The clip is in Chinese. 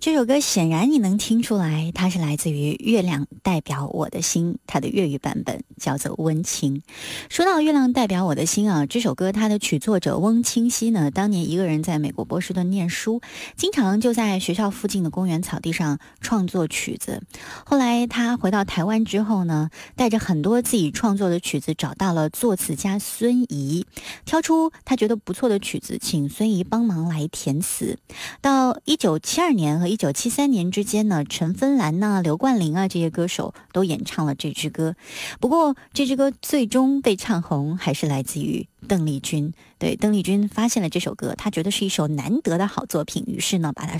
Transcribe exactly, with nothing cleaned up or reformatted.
这首歌显然你能听出来，它是来自于《月亮代表我的心》，它的粤语版本叫做《温情》。说到《月亮代表我的心》啊，这首歌它的曲作者翁清溪呢，当年一个人在美国波士顿念书，经常就在学校附近的公园草地上创作曲子。后来他回到台湾之后呢，带着很多自己创作的曲子，找到了作词家孙怡，挑出他觉得不错的曲子，请孙怡帮忙来填词。到一九七二年和一九七三年之间呢，陈芬兰呐、刘冠霖啊这些歌手都演唱了这支歌。不过这支歌最终被唱红，还是来自于邓丽君。对，邓丽君发现了这首歌，她觉得是一首难得的好作品，于是呢把它